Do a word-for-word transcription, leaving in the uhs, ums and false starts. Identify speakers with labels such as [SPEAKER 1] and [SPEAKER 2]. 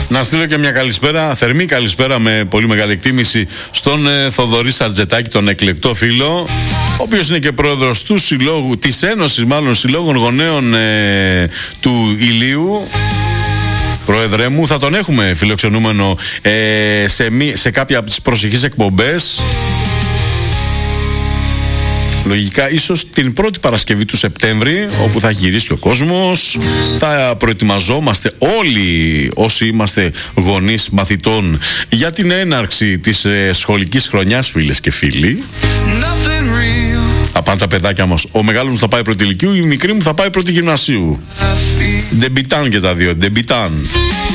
[SPEAKER 1] Να στείλω και μια καλησπέρα, θερμή καλησπέρα με πολύ μεγάλη εκτίμηση στον ε, Θοδωρή Σαρτζετάκη, τον εκλεκτό φίλο, ο οποίος είναι και πρόεδρος του συλλόγου, της Ένωσης μάλλον Συλλόγων Γονέων ε, του Ηλίου. Πρόεδρε μου, θα τον έχουμε φιλοξενούμενο ε, σε, μη, σε κάποια από τις προσεχείς εκπομπές. Λογικά ίσως την πρώτη Παρασκευή του Σεπτέμβρη, όπου θα γυρίσει ο κόσμος. Θα προετοιμαζόμαστε όλοι όσοι είμαστε γονείς μαθητών για την έναρξη της ε, σχολικής χρονιάς, φίλες και φίλοι. Θα πάνε τα παιδάκια μας. Ο μεγάλος μου θα πάει πρώτη ηλικίου, η μικρή μου θα πάει πρώτη γυμνασίου. Ντεμπιτάν και τα δύο, ντεμπιτάν.